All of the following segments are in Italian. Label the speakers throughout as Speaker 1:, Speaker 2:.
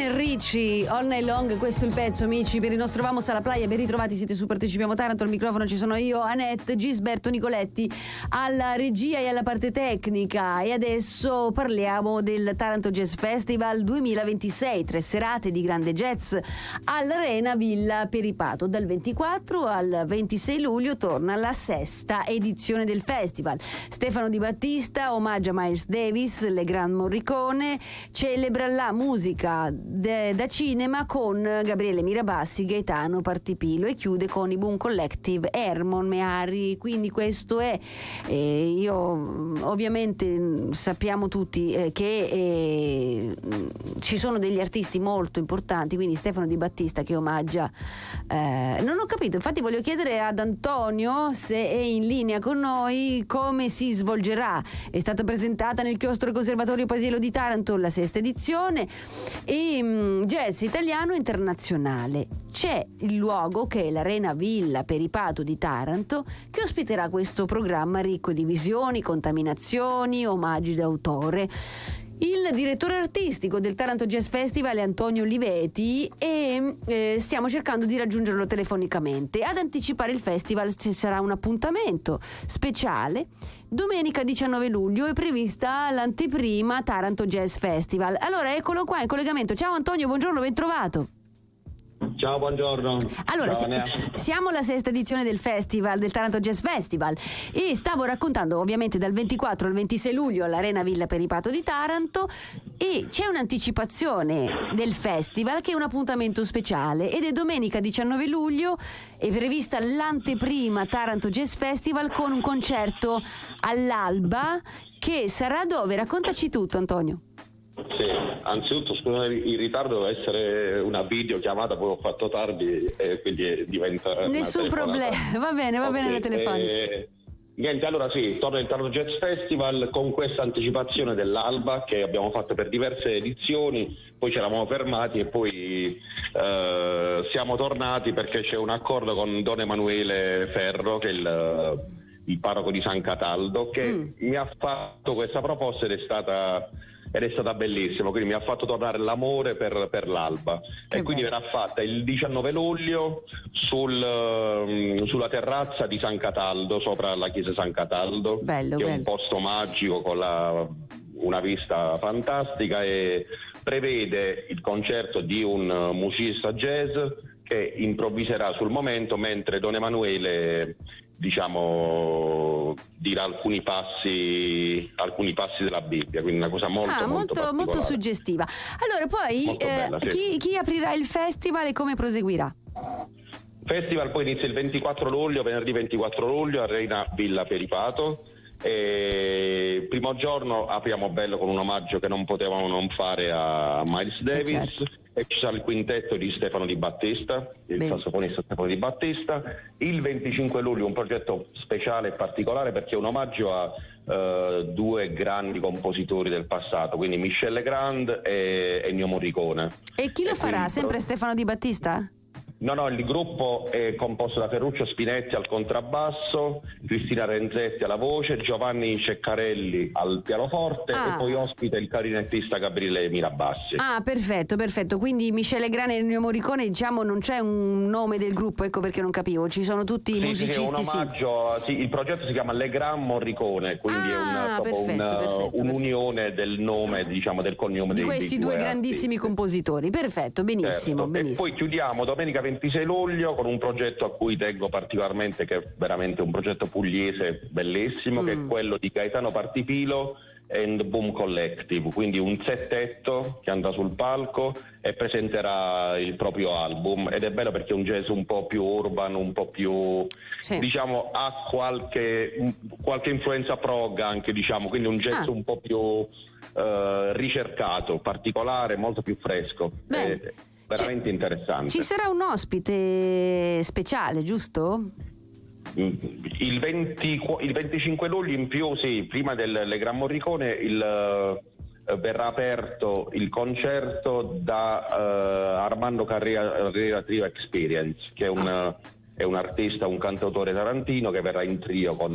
Speaker 1: Lionel Richie, All Night Long, questo è il pezzo, amici, per il nostro Vamos alla Playa, ben ritrovati, siete su Partecipiamo Taranto, al microfono ci sono io, Annette, Gisberto Nicoletti alla regia e alla parte tecnica, e adesso parliamo del Taranto Jazz Festival 2026, 3 serate di grande jazz all'Arena Villa Peripato. Dal 24 al 26 luglio torna la 6ª edizione del festival. Stefano Di Battista omaggia Miles Davis, Legrand Morricone, celebra la musica da cinema con Gabriele Mirabassi, Gaetano Partipilo e chiude con i Boom Collective, Hermon Mehari. Quindi questo è io ovviamente sappiamo tutti che ci sono degli artisti molto importanti, quindi Stefano Di Battista che omaggia non ho capito, infatti voglio chiedere ad Antonio se è in linea con noi come si svolgerà. È stata presentata nel chiostro Conservatorio Pasielo di Taranto la 6ª edizione e jazz italiano internazionale. C'è il luogo che è l'Arena Villa Peripato di Taranto che ospiterà questo programma ricco di visioni, contaminazioni, omaggi d'autore. Il direttore artistico del Taranto Jazz Festival è Antonio Oliveti e stiamo cercando di raggiungerlo telefonicamente. Ad anticipare il festival ci sarà un appuntamento speciale. Domenica 19 luglio è prevista l'anteprima Taranto Jazz Festival. Allora eccolo qua in collegamento. Ciao Antonio, buongiorno, ben trovato.
Speaker 2: Ciao, buongiorno.
Speaker 1: Allora,
Speaker 2: ciao,
Speaker 1: siamo alla 6ª edizione del festival, del Taranto Jazz Festival, e stavo raccontando ovviamente dal 24 al 26 luglio all'Arena Villa Peripato di Taranto, e c'è un'anticipazione del festival che è un appuntamento speciale ed è domenica 19 luglio, è prevista l'anteprima Taranto Jazz Festival con un concerto all'alba che sarà dove? Raccontaci tutto, Antonio.
Speaker 2: Sì, anzitutto scusa il ritardo, deve essere una videochiamata, poi ho fatto tardi e quindi diventa
Speaker 1: nessun problema, va bene la telefonica.
Speaker 2: Niente, allora sì, torna il Taranto Jazz Festival con questa anticipazione dell'alba che abbiamo fatto per diverse edizioni, poi ci eravamo fermati e poi siamo tornati perché c'è un accordo con Don Emanuele Ferro, che è il parroco di San Cataldo, che mi ha fatto questa proposta ed è stata bellissima, quindi mi ha fatto tornare l'amore per l'alba e quindi verrà fatta il 19 luglio sulla terrazza di San Cataldo, sopra la chiesa San Cataldo, che è un posto magico con una vista fantastica, e prevede il concerto di un musicista jazz che improvviserà sul momento mentre Don Emanuele dirà alcuni passi della Bibbia, quindi una cosa molto
Speaker 1: suggestiva. Allora poi bella, sì. chi aprirà il festival e come proseguirà?
Speaker 2: Il festival poi inizia il 24 luglio, venerdì 24 luglio, Arena Villa Peripato. Il primo giorno apriamo bello con un omaggio che non potevamo non fare a Miles Davis, certo. E ci sarà il quintetto di Stefano Di Battista, il sassofonista Stefano Di Battista. Il 25 luglio un progetto speciale e particolare perché è un omaggio a due grandi compositori del passato, quindi Michel Legrand e Ennio Morricone.
Speaker 1: E chi lo farà? Sempre Stefano Di Battista?
Speaker 2: No, il gruppo è composto da Ferruccio Spinetti al contrabbasso, Cristina Renzetti alla voce, Giovanni Ceccarelli al pianoforte e poi ospita il clarinettista Gabriele Mirabassi.
Speaker 1: Perfetto, quindi Michele Legrand e Ennio Morricone, non c'è un nome del gruppo, ecco perché non capivo, ci sono tutti i musicisti.
Speaker 2: Sì, un omaggio, il progetto si chiama Legrand Morricone, quindi è un'unione del nome, del cognome di
Speaker 1: questi due grandissimi compositori. Perfetto, benissimo,
Speaker 2: certo.
Speaker 1: benissimo.
Speaker 2: E poi chiudiamo domenica 26 luglio con un progetto a cui tengo particolarmente, che è veramente un progetto pugliese bellissimo, che è quello di Gaetano Partipilo and Boom Collective, quindi un settetto che andrà sul palco e presenterà il proprio album, ed è bello perché è un jazz un po' più urban, un po' più ha qualche influenza prog anche, quindi un jazz un po' più ricercato, particolare, molto più fresco. Veramente interessante.
Speaker 1: Ci sarà un ospite speciale, giusto?
Speaker 2: Il 25 luglio in più, sì, prima del Legrand Morricone verrà aperto il concerto da Armando Carrera Trio Experience, che è un artista, un cantautore tarantino che verrà in trio con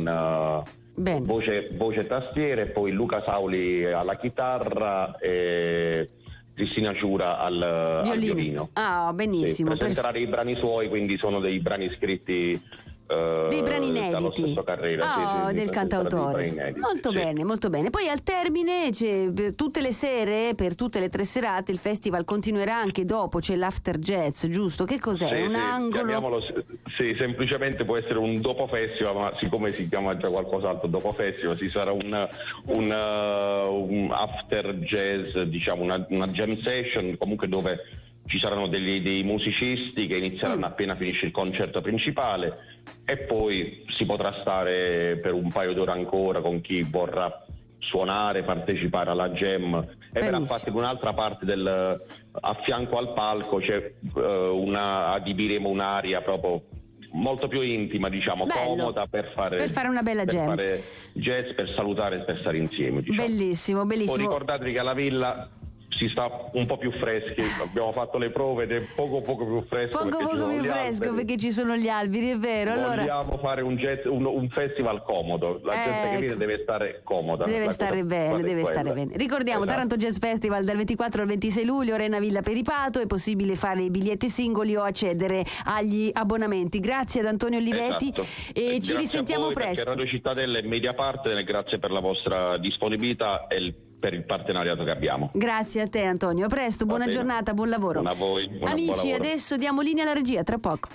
Speaker 2: voce e tastiere, e poi Luca Sauli alla chitarra e Cristina Ciura al violino.
Speaker 1: Ah, benissimo.
Speaker 2: Sì, presenterà dei brani suoi, quindi sono dei brani scritti
Speaker 1: dei brani inediti
Speaker 2: dallo stesso Carrera,
Speaker 1: del cantautore. Molto bene, molto bene. Poi al termine per tutte le sere, per tutte le 3 serate, il festival continuerà anche dopo, c'è l'after jazz, giusto? Che cos'è? Un angolo?
Speaker 2: Chiamiamolo, sì, semplicemente può essere un dopo festival, ma siccome si chiama già qualcos'altro dopo festival, ci sarà un after jazz, diciamo una jam session, comunque dove ci saranno dei musicisti che inizieranno appena finisce il concerto principale, e poi si potrà stare per un paio d'ore ancora con chi vorrà suonare, partecipare alla jam. E per un'altra parte a fianco al palco c'è adibiremo un'area proprio molto più intima, diciamo, comoda per fare
Speaker 1: una bella jam,
Speaker 2: fare jazz, per salutare e per stare insieme, diciamo.
Speaker 1: Bellissimo.
Speaker 2: Poi ricordatevi che alla villa si sta un po' più freschi, abbiamo fatto le prove ed è poco più fresco.
Speaker 1: Perché ci sono gli alberi, è vero.
Speaker 2: Vogliamo fare un festival comodo, la gente che viene deve stare comoda.
Speaker 1: Deve stare bene. Ricordiamo, esatto. Taranto Jazz Festival dal 24 al 26 luglio, Arena Villa Peripato, è possibile fare i biglietti singoli o accedere agli abbonamenti. Grazie ad Antonio Olivetti, esatto. E ci risentiamo presto.
Speaker 2: Radio Cittadella e Mediaparte, grazie per la vostra disponibilità e per il partenariato che abbiamo.
Speaker 1: Grazie a te Antonio, a presto, buona giornata, buon lavoro.
Speaker 2: A voi.
Speaker 1: Amici, adesso diamo linea alla regia, tra poco.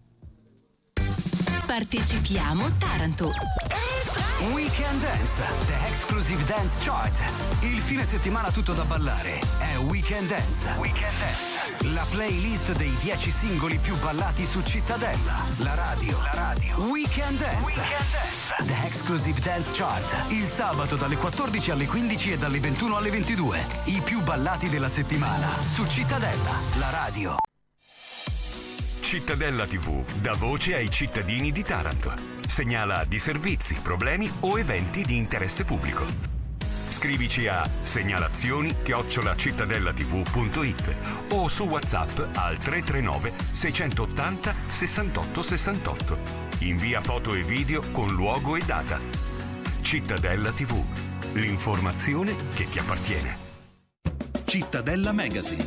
Speaker 3: Partecipiamo Taranto.
Speaker 4: Weekend Dance, the exclusive dance chart. Il fine settimana tutto da ballare è Weekend Dance. La playlist dei 10 singoli più ballati su Cittadella, la radio. Weekend Dance, the exclusive dance chart. Il sabato dalle 14 alle 15 e dalle 21 alle 22. I più ballati della settimana su Cittadella, la radio.
Speaker 5: Cittadella TV dà voce ai cittadini di Taranto. Segnala disservizi, problemi o eventi di interesse pubblico. Scrivici a segnalazioni@cittadellatv.it o su WhatsApp al 339 680 68 68. Invia foto e video con luogo e data. Cittadella TV, l'informazione che ti appartiene.
Speaker 6: Cittadella Magazine.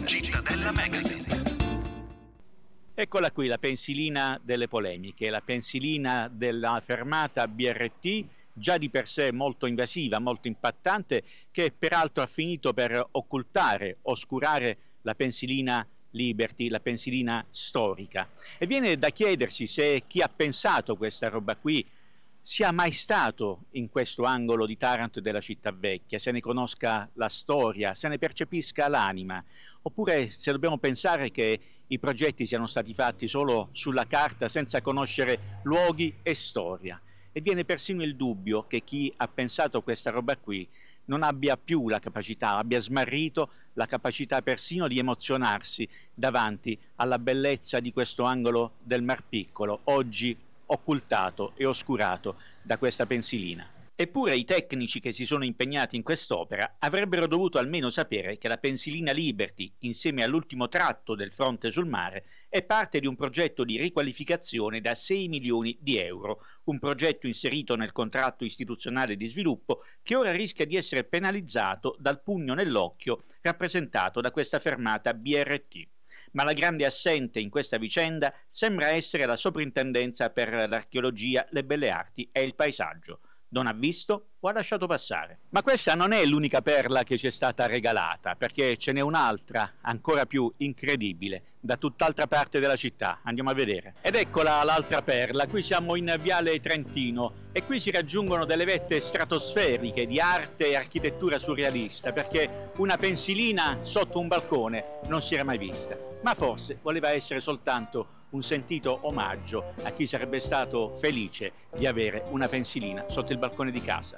Speaker 7: Eccola qui, la pensilina delle polemiche, la pensilina della fermata BRT, già di per sé molto invasiva, molto impattante, che peraltro ha finito per occultare, oscurare la pensilina Liberty, la pensilina storica. E viene da chiedersi se chi ha pensato questa roba qui sia mai stato in questo angolo di Taranto e della città vecchia, se ne conosca la storia, se ne percepisca l'anima, oppure se dobbiamo pensare che i progetti siano stati fatti solo sulla carta senza conoscere luoghi e storia. E viene persino il dubbio che chi ha pensato questa roba qui non abbia più la capacità, abbia smarrito la capacità persino di emozionarsi davanti alla bellezza di questo angolo del Mar Piccolo, oggi occultato e oscurato da questa pensilina. Eppure i tecnici che si sono impegnati in quest'opera avrebbero dovuto almeno sapere che la pensilina Liberty, insieme all'ultimo tratto del fronte sul mare, è parte di un progetto di riqualificazione da 6 milioni di euro, un progetto inserito nel contratto istituzionale di sviluppo che ora rischia di essere penalizzato dal pugno nell'occhio rappresentato da questa fermata BRT. Ma la grande assente in questa vicenda sembra essere la Soprintendenza per l'Archeologia, le Belle Arti e il Paesaggio. Non ha visto o ha lasciato passare. Ma questa non è l'unica perla che ci è stata regalata, perché ce n'è un'altra ancora più incredibile da tutt'altra parte della città. Andiamo a vedere. Ed eccola l'altra perla. Qui siamo in Viale Trentino e qui si raggiungono delle vette stratosferiche di arte e architettura surrealista, perché una pensilina sotto un balcone non si era mai vista. Ma forse voleva essere soltanto un sentito omaggio a chi sarebbe stato felice di avere una pensilina sotto il balcone di casa.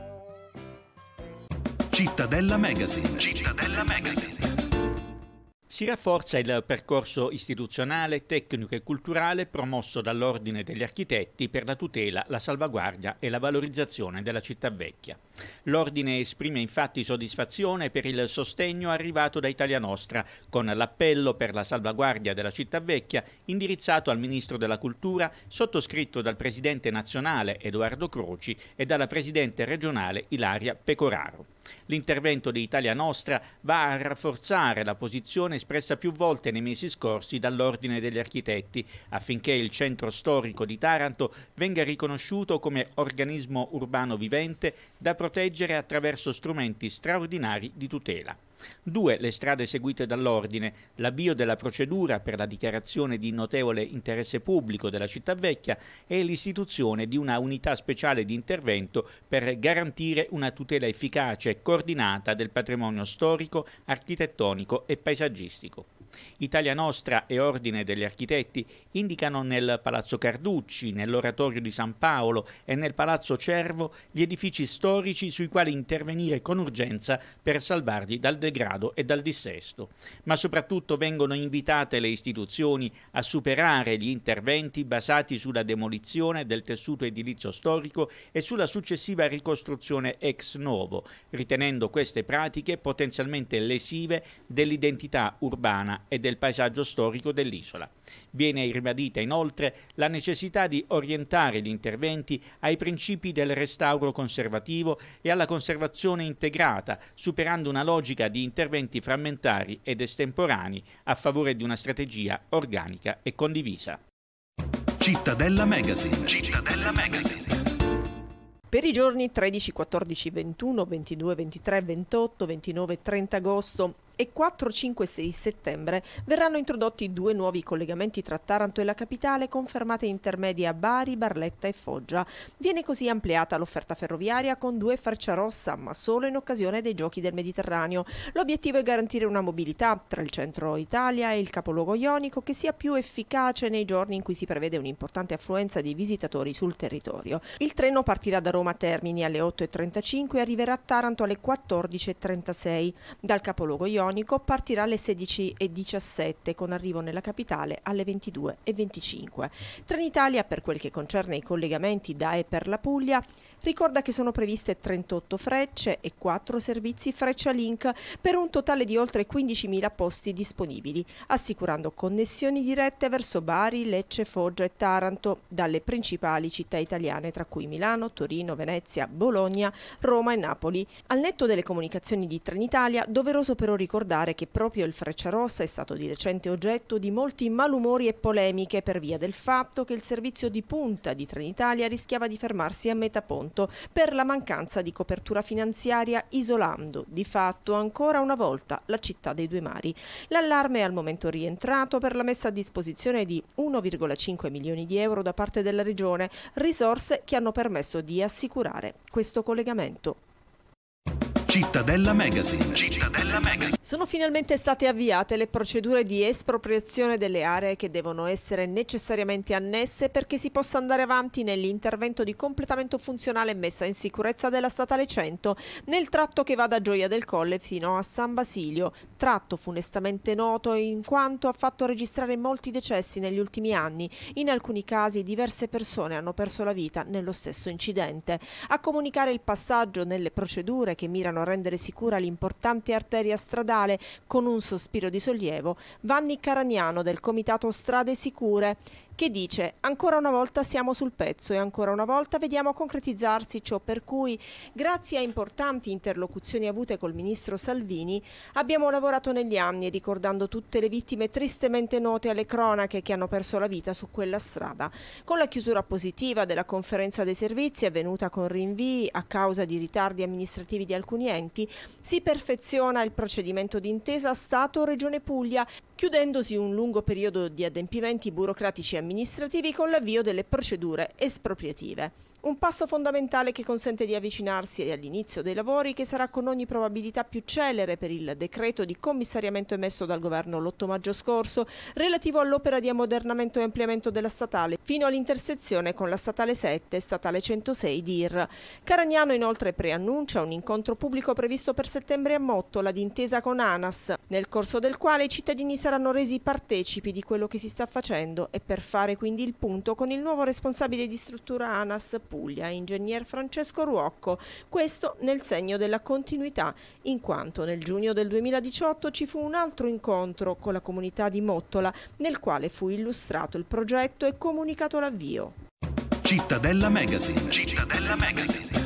Speaker 6: Cittadella Magazine.
Speaker 7: Si rafforza il percorso istituzionale, tecnico e culturale promosso dall'Ordine degli Architetti per la tutela, la salvaguardia e la valorizzazione della città vecchia. L'Ordine esprime infatti soddisfazione per il sostegno arrivato da Italia Nostra con l'appello per la salvaguardia della città vecchia indirizzato al Ministro della Cultura, sottoscritto dal Presidente nazionale Edoardo Croci e dalla Presidente regionale Ilaria Pecoraro. L'intervento di Italia Nostra va a rafforzare la posizione espressa più volte nei mesi scorsi dall'Ordine degli Architetti affinché il centro storico di Taranto venga riconosciuto come organismo urbano vivente da proteggere attraverso strumenti straordinari di tutela. 2 le strade seguite dall'Ordine: l'avvio della procedura per la dichiarazione di notevole interesse pubblico della città vecchia e l'istituzione di una unità speciale di intervento per garantire una tutela efficace e coordinata del patrimonio storico, architettonico e paesaggistico. Italia Nostra e Ordine degli Architetti indicano nel Palazzo Carducci, nell'Oratorio di San Paolo e nel Palazzo Cervo gli edifici storici sui quali intervenire con urgenza per salvarli dal degrado e dal dissesto. Ma soprattutto vengono invitate le istituzioni a superare gli interventi basati sulla demolizione del tessuto edilizio storico e sulla successiva ricostruzione ex novo, ritenendo queste pratiche potenzialmente lesive dell'identità urbana e del paesaggio storico dell'isola. Viene ribadita inoltre la necessità di orientare gli interventi ai principi del restauro conservativo e alla conservazione integrata, superando una logica di interventi frammentari ed estemporanei a favore di una strategia organica e condivisa.
Speaker 6: Cittadella Magazine. Cittadella Magazine.
Speaker 8: Per i giorni 13, 14, 21, 22, 23, 28, 29 e 30 agosto e 4, 5 e 6 settembre verranno introdotti 2 nuovi collegamenti tra Taranto e la capitale con fermate intermedie a Bari, Barletta e Foggia. Viene così ampliata l'offerta ferroviaria con 2 Frecciarossa, ma solo in occasione dei Giochi del Mediterraneo. L'obiettivo è garantire una mobilità tra il centro Italia e il capoluogo ionico che sia più efficace nei giorni in cui si prevede un'importante affluenza di visitatori sul territorio. Il treno partirà da Roma Termini alle 8:35 e arriverà a Taranto alle 14:36. Dal capoluogo ionico partirà alle 16:17 con arrivo nella capitale alle 22:25. Trenitalia, per quel che concerne i collegamenti da e per la Puglia, ricorda che sono previste 38 frecce e 4 servizi Freccia Link per un totale di oltre 15.000 posti disponibili, assicurando connessioni dirette verso Bari, Lecce, Foggia e Taranto dalle principali città italiane, tra cui Milano, Torino, Venezia, Bologna, Roma e Napoli. Al netto delle comunicazioni di Trenitalia, doveroso però ricordare che proprio il Frecciarossa è stato di recente oggetto di molti malumori e polemiche per via del fatto che il servizio di punta di Trenitalia rischiava di fermarsi a metà ponte per la mancanza di copertura finanziaria, isolando di fatto ancora una volta la città dei 2 mari. L'allarme è al momento rientrato per la messa a disposizione di 1,5 milioni di euro da parte della Regione, risorse che hanno permesso di assicurare questo collegamento.
Speaker 6: Cittadella Magazine. Cittadella Magazine.
Speaker 8: Sono finalmente state avviate le procedure di espropriazione delle aree che devono essere necessariamente annesse perché si possa andare avanti nell'intervento di completamento funzionale e messa in sicurezza della Statale 100 nel tratto che va da Gioia del Colle fino a San Basilio, tratto funestamente noto in quanto ha fatto registrare molti decessi negli ultimi anni. In alcuni casi diverse persone hanno perso la vita nello stesso incidente. A comunicare il passaggio nelle procedure che mirano a rendere sicura l'importante arteria stradale con un sospiro di sollievo, Vanni Caragnano del Comitato Strade Sicure, che dice: ancora una volta siamo sul pezzo e ancora una volta vediamo concretizzarsi ciò per cui, grazie a importanti interlocuzioni avute col ministro Salvini, abbiamo lavorato negli anni ricordando tutte le vittime tristemente note alle cronache che hanno perso la vita su quella strada. Con la chiusura positiva della conferenza dei servizi avvenuta con rinvii a causa di ritardi amministrativi di alcuni enti, si perfeziona il procedimento d'intesa Stato-Regione Puglia, chiudendosi un lungo periodo di adempimenti burocratici e amministrativi con l'avvio delle procedure espropriative. Un passo fondamentale che consente di avvicinarsi all'inizio dei lavori, che sarà con ogni probabilità più celere per il decreto di commissariamento emesso dal governo l'8 maggio scorso, relativo all'opera di ammodernamento e ampliamento della statale fino all'intersezione con la statale 7 e statale 106 DIR. Caragnano inoltre preannuncia un incontro pubblico previsto per settembre a Mottola d'intesa con ANAS, nel corso del quale i cittadini saranno resi partecipi di quello che si sta facendo e per fare quindi il punto con il nuovo responsabile di struttura ANAS Puglia, ingegner Francesco Ruocco, questo nel segno della continuità, in quanto nel giugno del 2018 ci fu un altro incontro con la comunità di Mottola, nel quale fu illustrato il progetto e comunicato l'avvio.
Speaker 6: Cittadella Magazine. Cittadella Magazine.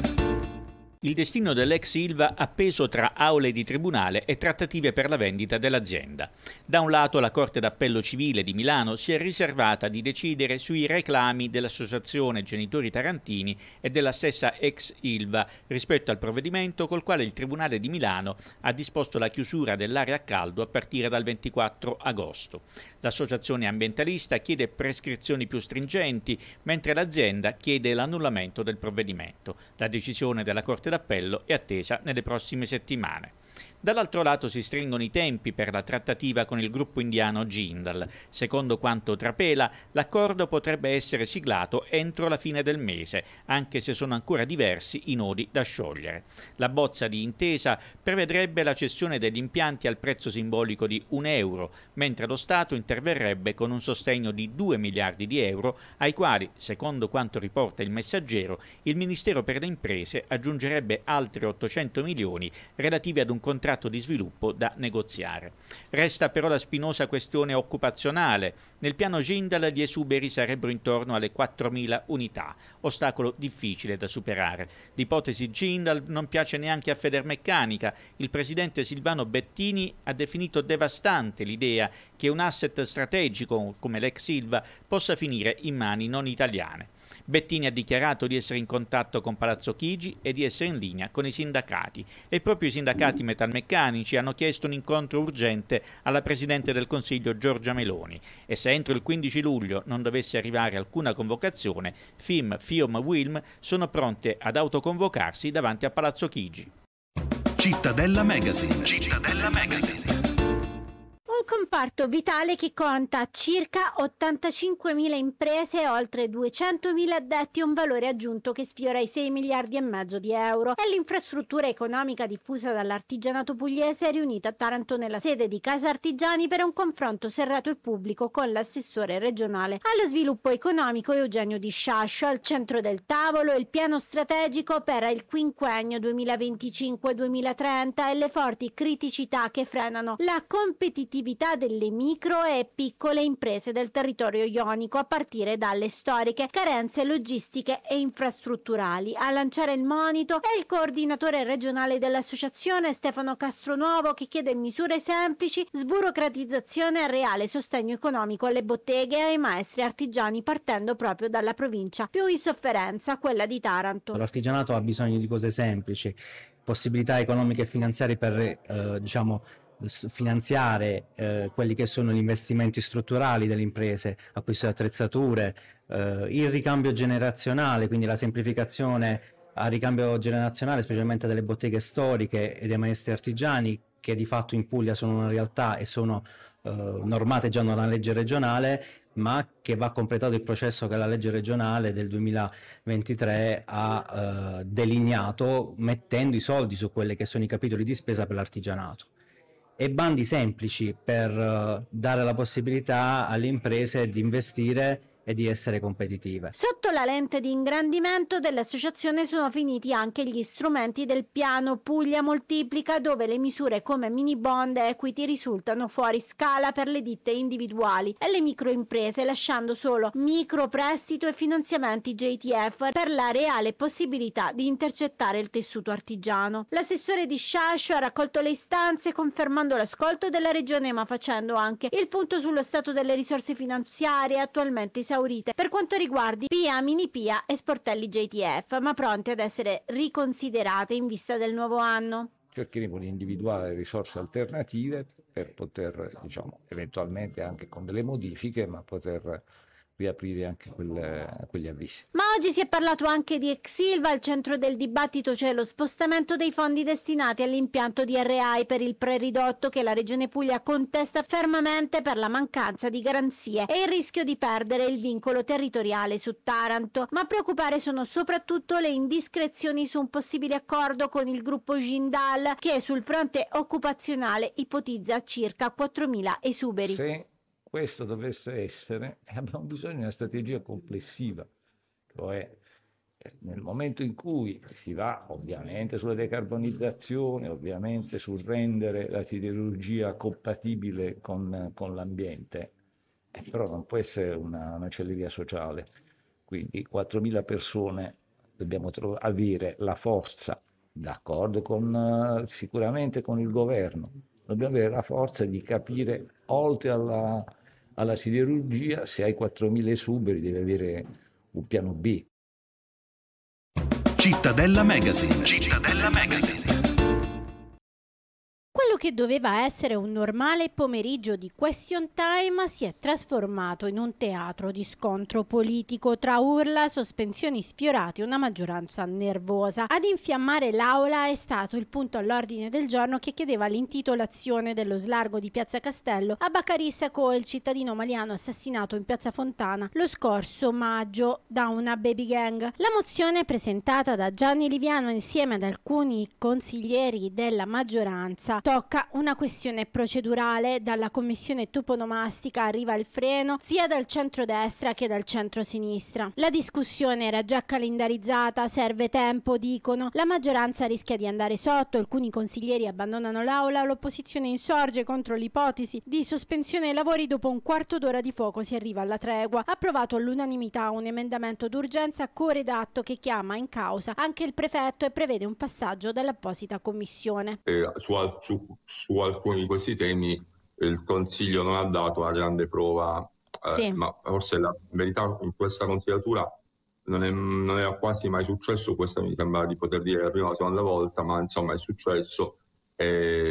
Speaker 7: Il destino dell'ex Ilva appeso tra aule di tribunale e trattative per la vendita dell'azienda. Da un lato la Corte d'Appello Civile di Milano si è riservata di decidere sui reclami dell'Associazione Genitori Tarantini e della stessa ex Ilva rispetto al provvedimento col quale il Tribunale di Milano ha disposto la chiusura dell'area a caldo a partire dal 24 agosto. L'associazione ambientalista chiede prescrizioni più stringenti, mentre l'azienda chiede l'annullamento del provvedimento. La decisione della Corte d'Appello è attesa nelle prossime settimane. Dall'altro lato si stringono i tempi per la trattativa con il gruppo indiano Jindal. Secondo quanto trapela, l'accordo potrebbe essere siglato entro la fine del mese, anche se sono ancora diversi i nodi da sciogliere. La bozza di intesa prevedrebbe la cessione degli impianti al prezzo simbolico di €1, mentre lo Stato interverrebbe con un sostegno di 2 miliardi di euro, ai quali, secondo quanto riporta il Messaggero, il Ministero per le Imprese aggiungerebbe altri 800 milioni relativi ad un contratto di sviluppo da negoziare. Resta però la spinosa questione occupazionale. Nel piano Jindal gli esuberi sarebbero intorno alle 4.000 unità, ostacolo difficile da superare. L'ipotesi Jindal non piace neanche a Federmeccanica. Il presidente Silvano Bettini ha definito devastante l'idea che un asset strategico come l'ex Ilva possa finire in mani non italiane. Bettini ha dichiarato di essere in contatto con Palazzo Chigi e di essere in linea con i sindacati, e proprio i sindacati metalmeccanici hanno chiesto un incontro urgente alla Presidente del Consiglio Giorgia Meloni, e se entro il 15 luglio non dovesse arrivare alcuna convocazione, FIM, FIOM, WILM sono pronte ad autoconvocarsi davanti a Palazzo Chigi.
Speaker 6: Cittadella Magazine. Cittadella Magazine.
Speaker 9: Un comparto vitale che conta circa 85.000 imprese e oltre 200.000 addetti, un valore aggiunto che sfiora i 6 miliardi e mezzo di euro. È l'infrastruttura economica diffusa dall'artigianato pugliese riunita a Taranto nella sede di Casa Artigiani per un confronto serrato e pubblico con l'assessore regionale allo sviluppo economico Eugenio Di Sciascio. Al centro del tavolo il piano strategico per il quinquennio 2025-2030 e le forti criticità che frenano la competitività delle micro e piccole imprese del territorio ionico, a partire dalle storiche carenze logistiche e infrastrutturali. A lanciare il monito è il coordinatore regionale dell'associazione Stefano Castronuovo, che chiede misure semplici, sburocratizzazione e reale sostegno economico alle botteghe e ai maestri artigiani, partendo proprio dalla provincia più in sofferenza, quella di Taranto.
Speaker 10: L'artigianato ha bisogno di cose semplici, possibilità economiche e finanziarie per finanziare quelli che sono gli investimenti strutturali delle imprese, acquisto di attrezzature, il ricambio generazionale, quindi la semplificazione a ricambio generazionale, specialmente delle botteghe storiche e dei maestri artigiani, che di fatto in Puglia sono una realtà e sono normate già da una legge regionale, ma che va completato il processo che la legge regionale del 2023 ha delineato, mettendo i soldi su quelli che sono i capitoli di spesa per l'artigianato. E bandi semplici per dare la possibilità alle imprese di investire e di essere competitive.
Speaker 9: Sotto la lente di ingrandimento dell'associazione sono finiti anche gli strumenti del piano Puglia Moltiplica, dove le misure come mini bond e equity risultano fuori scala per le ditte individuali e le microimprese, lasciando solo microprestito e finanziamenti JTF per la reale possibilità di intercettare il tessuto artigiano. L'assessore Di Sciascio ha raccolto le istanze, confermando l'ascolto della regione, ma facendo anche il punto sullo stato delle risorse finanziarie attualmente esaurite per quanto riguardi PIA, mini PIA e sportelli JTF, ma pronte ad essere riconsiderate in vista del nuovo anno.
Speaker 11: Cercheremo di individuare risorse alternative per poter, eventualmente anche con delle modifiche, ma poter riaprire anche quegli avvisi.
Speaker 9: Ma oggi si è parlato anche di ex Ilva, al centro del dibattito c'è lo spostamento dei fondi destinati all'impianto di RAI per il preridotto che la Regione Puglia contesta fermamente per la mancanza di garanzie e il rischio di perdere il vincolo territoriale su Taranto. Ma a preoccupare sono soprattutto le indiscrezioni su un possibile accordo con il gruppo Jindal che sul fronte occupazionale ipotizza circa 4.000 esuberi.
Speaker 11: Se questo dovesse essere, abbiamo bisogno di una strategia complessiva, cioè nel momento in cui si va ovviamente sulla decarbonizzazione, ovviamente sul rendere la siderurgia compatibile con l'ambiente, però non può essere una macelleria sociale. Quindi 4.000 persone dobbiamo avere la forza, d'accordo sicuramente con il governo, dobbiamo avere la forza di capire, oltre alla siderurgia, se hai 4.000 esuberi devi avere un piano B.
Speaker 6: Cittadella Magazine. Cittadella Magazine.
Speaker 9: Quello che doveva essere un normale pomeriggio di Question Time si è trasformato in un teatro di scontro politico tra urla, sospensioni sfiorate e una maggioranza nervosa. Ad infiammare l'aula è stato il punto all'ordine del giorno che chiedeva l'intitolazione dello slargo di Piazza Castello a Bacari Sacco, il cittadino maliano assassinato in Piazza Fontana lo scorso maggio da una baby gang. La mozione presentata da Gianni Liviano insieme ad alcuni consiglieri della maggioranza tocca una questione procedurale. Dalla commissione toponomastica arriva il freno sia dal centrodestra che dal centrosinistra. La discussione era già calendarizzata, serve tempo, dicono. La maggioranza rischia di andare sotto, alcuni consiglieri abbandonano l'aula, l'opposizione insorge contro l'ipotesi di sospensione dei lavori. Dopo un quarto d'ora di fuoco si arriva alla tregua. Approvato all'unanimità un emendamento d'urgenza coredatto che chiama in causa anche il prefetto e prevede un passaggio dall'apposita commissione.
Speaker 12: Su alcuni di questi temi il Consiglio non ha dato una grande prova, ma forse la verità in questa consigliatura non era quasi mai successo. Questo mi sembra di poter dire la prima o seconda volta, ma insomma è successo.